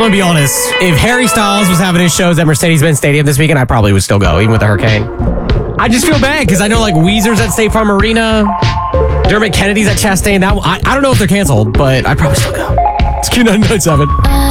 going to be honest. If Harry Styles was having his shows at Mercedes-Benz Stadium this weekend, I probably would still go, even with the hurricane. I just feel bad because I know like Weezer's at State Farm Arena. Dermot Kennedy's at Chastain. I don't know if they're canceled, but I'd probably still go. It's Q997.